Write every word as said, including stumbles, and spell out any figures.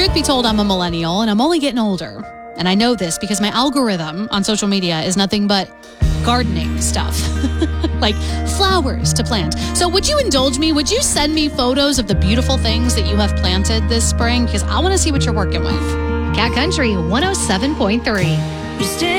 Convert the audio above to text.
truth be told, I'm a millennial and I'm only getting older. And I know this because my algorithm on social media is nothing but gardening stuff, like flowers to plant. So would you indulge me? Would you send me photos of the beautiful things that you have planted this spring? Because I want to see what you're working with. Cat Country one oh seven point three.